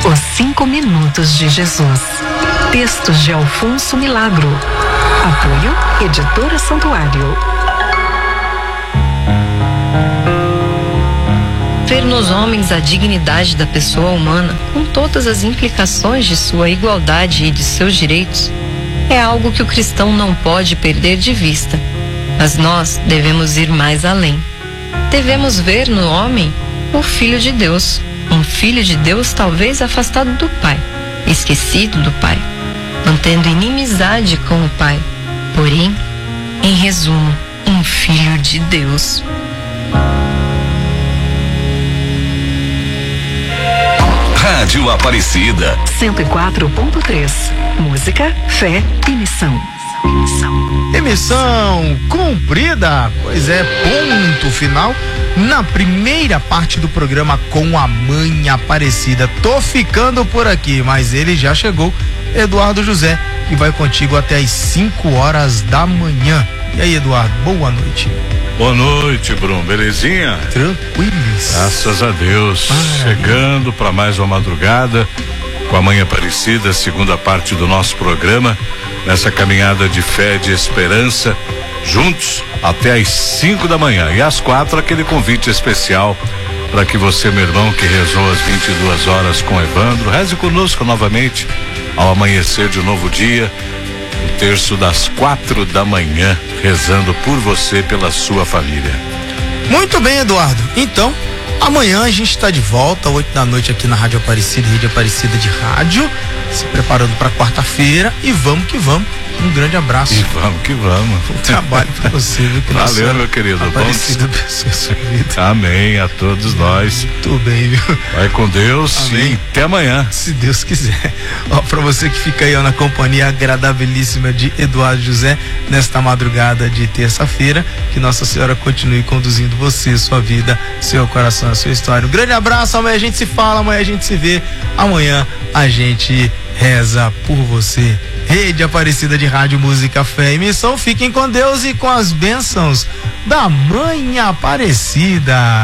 Os 5 Minutos de Jesus. Textos de Alfonso Milagro. Apoio Editora Santuário. Ver nos homens a dignidade da pessoa humana, com todas as implicações de sua igualdade e de seus direitos, é algo que o cristão não pode perder de vista. Mas nós devemos ir mais além. Devemos ver no homem o Filho de Deus, um Filho de Deus talvez afastado do Pai, esquecido do Pai, mantendo inimizade com o Pai, porém, em resumo, um Filho de Deus. Rádio Aparecida 104.3. Música, fé e missão. Emissão cumprida, pois é, ponto final na primeira parte do programa com a Mãe Aparecida. Tô ficando por aqui, mas ele já chegou, Eduardo José, que vai contigo até às 5 horas da manhã. E aí, Eduardo, boa noite. Boa noite, Bruno, belezinha? Tranquilo. Graças a Deus. Chegando para mais uma madrugada com a Mãe Aparecida, segunda parte do nosso programa, nessa caminhada de fé e de esperança, juntos até às 5 da manhã. E às 4, aquele convite especial para que você, meu irmão, que rezou às 22 horas com Evandro, reze conosco novamente ao amanhecer de um novo dia, o terço das 4 da manhã, rezando por você, pela sua família. Muito bem, Eduardo. Então, amanhã a gente está de volta, 8 da noite aqui na Rádio Aparecida, Rede Aparecida de Rádio, se preparando para quarta-feira, e vamos que vamos. Um grande abraço. E vamos que vamos. Um trabalho para você, viu? Que valeu, meu querido. Aparecida abençoe a sua vida. Amém, a todos nós. Muito bem, viu? Vai com Deus. Amém. E até amanhã. Se Deus quiser. Ó, para você que fica aí, ó, na companhia agradabilíssima de Eduardo José, nesta madrugada de terça-feira, que Nossa Senhora continue conduzindo você, sua vida, seu coração, a sua história. Um grande abraço, amanhã a gente se fala, amanhã a gente se vê, amanhã a gente reza por você. Rede Aparecida de Rádio, Música, Fé e Missão. Fiquem com Deus e com as bênçãos da Mãe Aparecida.